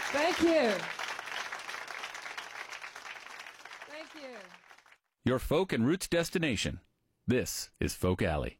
Thank you. Thank you. Your folk and roots destination. This is Folk Alley.